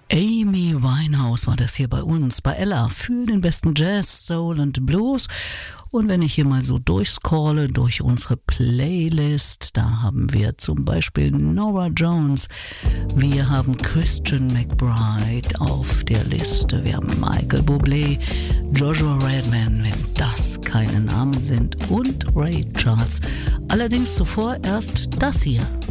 Amy Winehouse war das hier bei uns, bei Ella, für den besten Jazz, Soul und Blues. Und wenn ich hier mal so durchscrolle durch unsere Playlist, da haben wir zum Beispiel Norah Jones, wir haben Christian McBride auf der Liste, wir haben Michael Bublé, Joshua Redman, wenn das keine Namen sind, und Ray Charles. Allerdings zuvor erst das hier.